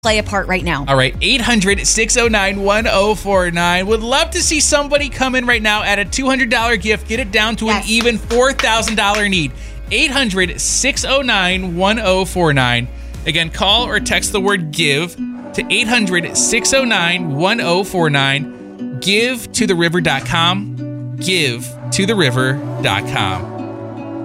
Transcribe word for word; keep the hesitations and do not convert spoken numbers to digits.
play a part right now. All right, eight hundred, six oh nine, one oh four nine. Would love to see somebody come in right now at a two hundred dollars gift, get it down to Yes. an even four thousand dollars need. eight hundred, six oh nine, one oh four nine. Again, call or text the word GIVE to eight hundred, six oh nine, one oh four nine. give to the river dot com. give to the river dot com.